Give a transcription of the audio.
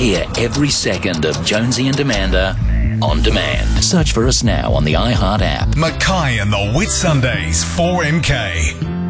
Hear every second of Jonesy and Amanda on demand. Search for us now on the iHeart app. Mackay and the Whitsundays 4MK.